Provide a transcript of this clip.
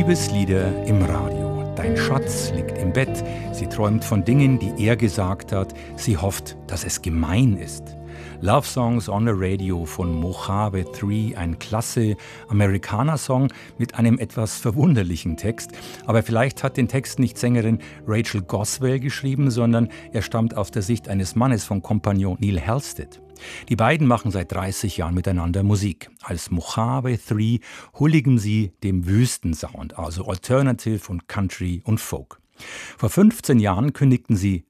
Liebeslieder im Radio. Dein Schatz liegt im Bett. Sie träumt von Dingen, die er gesagt hat. Sie hofft, dass es gemein ist. Love Songs on the Radio von Mojave 3, ein klasse Amerikaner-Song mit einem etwas verwunderlichen Text. Aber vielleicht hat den Text nicht Sängerin Rachel Goswell geschrieben, sondern er stammt aus der Sicht eines Mannes von Kompagnon Neil Halstead. Die beiden machen seit 30 Jahren miteinander Musik. Als Mojave 3 huldigen sie dem Wüstensound, also Alternative und Country und Folk. Vor 15 Jahren kündigten sie